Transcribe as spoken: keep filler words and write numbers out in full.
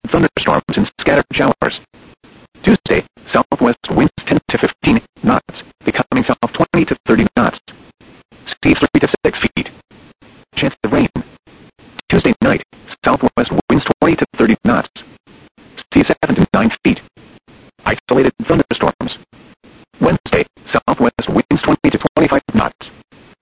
thunderstorms and scattered showers. Tuesday, southwest winds ten to fifteen knots, becoming south twenty to thirty knots. Seas three to six feet.